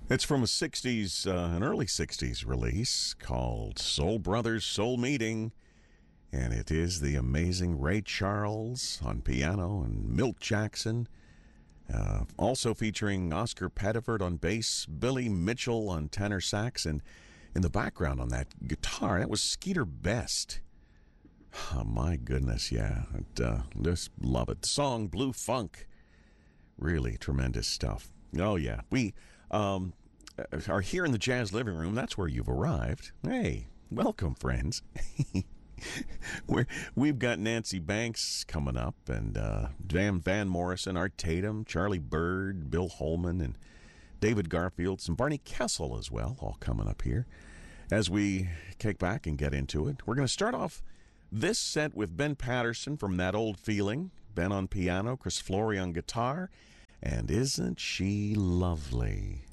It's from a 60s, an early 60s release called Soul Brothers Soul Meeting. And it is the amazing Ray Charles on piano and Milt Jackson. Also featuring Oscar Pettiford on bass, Billy Mitchell on tenor sax, and in the background on that guitar, that was Skeeter Best. Oh, my goodness, yeah. Just love it. The song Blue Funk. Really tremendous stuff. Oh, yeah. We are here in the Jazz Living Room. That's where you've arrived. Hey, welcome, friends. We've got Nancy Banks coming up, and Van Morrison, Art Tatum, Charlie Bird, Bill Holman, and David Garfield, and Barney Kessel as well, all coming up here as we kick back and get into it. We're going to start off this set with Ben Patterson from That Old Feeling, Ben on piano, Chris Flory on guitar, and Isn't She Lovely?